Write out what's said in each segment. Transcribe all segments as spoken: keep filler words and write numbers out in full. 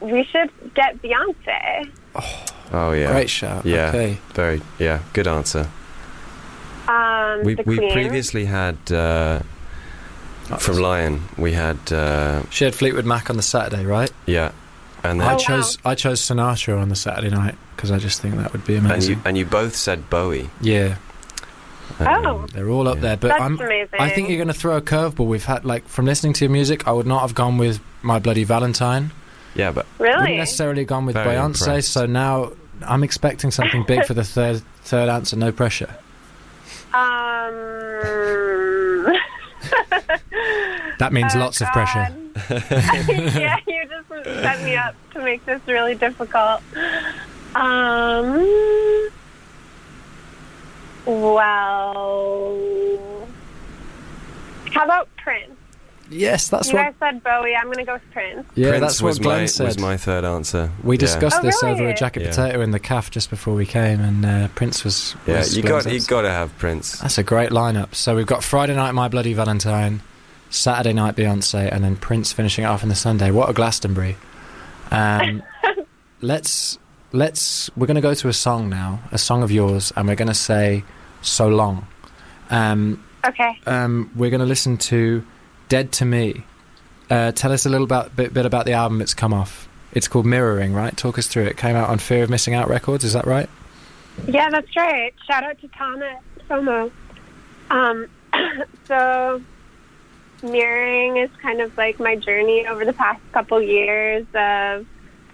we should get Beyonce. Oh, oh yeah. Great shout. Yeah. Okay. Very, yeah, good answer. Um, We the we Queen. previously had, uh, from Lion, we had, uh, She had Fleetwood Mac on the Saturday, right? yeah. And then, I Oh, chose I chose Sinatra on the Saturday night because I just think that would be and amazing. you and you both said Bowie. yeah, Oh. they're all up Yeah. there. But That's I'm, amazing. I think you're going to throw a curveball. We've had, like, from listening to your music, I would not have gone with My Bloody Valentine. Yeah, but Really? Wouldn't necessarily gone with Very Beyonce. impressed. So now I'm expecting something big for the third third answer. No pressure. Um. That means Oh, lots of God. pressure. Yeah, you just set me up to make this really difficult. Um. Well. How about Prince? Yes, that's You what. guys said Bowie. I'm going to go with Prince. Yeah, Prince that's was what Glenn my said. was my third answer. We Yeah. discussed Oh, this really? over a jacket Yeah. potato in the cafe just before we came, and uh, Prince was. Yeah, was you Glenn's got you answer. got to have Prince. That's a great lineup. So we've got Friday night My Bloody Valentine, Saturday night Beyonce, and then Prince finishing it off on the Sunday. What a Glastonbury! Um, let's let's we're going to go to a song now, a song of yours, and we're going to say "So Long." Um, Okay. um, we're going to listen to "Dead to Me." Uh, tell us a little about, bit, bit about the album it's come off. It's called Mirroring, right? Talk us through it. It came out on Fear of Missing Out Records, is that right? Yeah, that's right. Shout out to Tom at FOMO. Um, so, mirroring is kind of like my journey over the past couple years of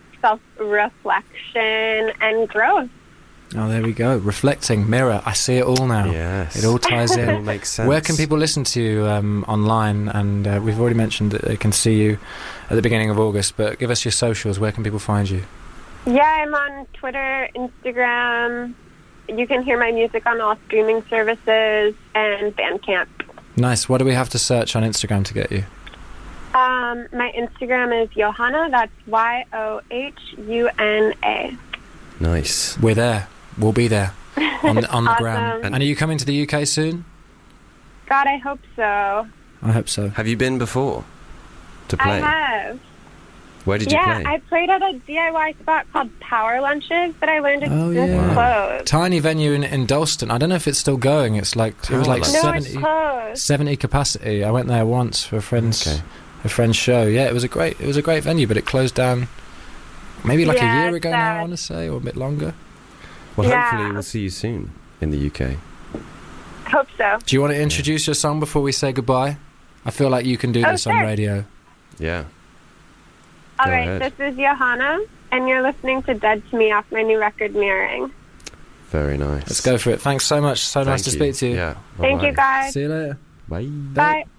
self-reflection and growth. Oh, there we go. Reflecting, mirror. I see it all now. Yes, It all ties it all in. makes sense. Where can people listen to you um, online? And uh, we've already mentioned that they can see you at the beginning of August, but give us your socials. Where can people find you? Yeah, I'm on Twitter, Instagram. You can hear my music on all streaming services and Bandcamp. Nice. What do we have to search on Instagram to get you? Um, my Instagram is Johanna. That's Y O H U N A. Nice. We're there. We'll be there on the, on the Awesome. gram. And are you coming to the U K soon? God, I hope so. I hope so. Have you been before to play? I have. Where did you Yeah, play? I played at a D I Y spot called Power Lunches, but I learned it's Oh, just yeah. closed. Tiny venue in, in Dalston. I don't know if it's still going. It's like it was like Power No, Lunches. it's seventy, closed. seventy capacity. I went there once for a friend's Okay. a friend's show. Yeah, it was a great it was a great venue, but it closed down maybe like Yeah, a year it's ago now, sad. I want to say, or a bit longer. Well, Yeah. hopefully we'll see you soon in the U K. Hope so. Do you want to introduce your song before we say goodbye? I feel like you can do Oh, this on sure. radio. Yeah. All Go right, ahead. this is Johanna, and you're listening to Dead to Me off my new record, Mirroring. Very nice. Let's go for it. Thanks so much. So nice Thank to speak to you. Yeah. Thank you, bye-bye. guys. See you later. Bye. Bye.